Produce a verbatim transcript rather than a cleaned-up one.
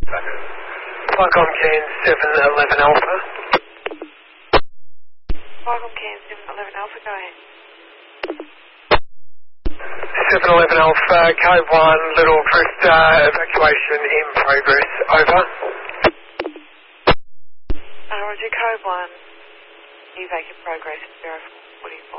Qualcomm Can seven eleven Alpha. Qualcomm Can seven eleven Alpha, go ahead. seven eleven Alpha, code one, Little Cresta, evacuation in progress, over. Uh, Roger, code one, evac in progress, zero four four four.